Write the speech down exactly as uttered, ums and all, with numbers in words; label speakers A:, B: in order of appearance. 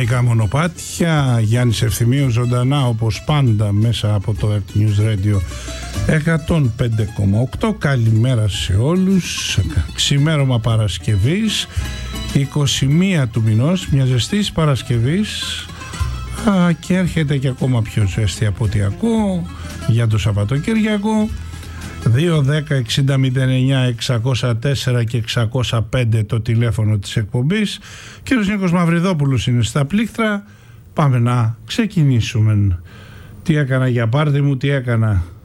A: Ακαδημαϊκά μονοπάτια, Γιάννης Ευθυμίου ζωντανά όπως πάντα μέσα από το Earth News Radio εκατόν πέντε κόμμα οκτώ. Καλημέρα σε όλους. Ξημέρωμα Παρασκευής, είκοσι μία του μηνός, μια ζεστής Παρασκευής, α, και έρχεται και ακόμα πιο ζέστη από ό,τι ακούω για το Σαββατοκύριακο. Δύο δέκα εξήντα μηδέν εννιά εξακόσια τέσσερα και εξακόσια πέντε το τηλέφωνο της εκπομπής. Κύριος Νίκος Μαυριδόπουλος είναι στα πλήκτρα. Πάμε να ξεκινήσουμε. Τι έκανα για πάρτι μου, τι έκανα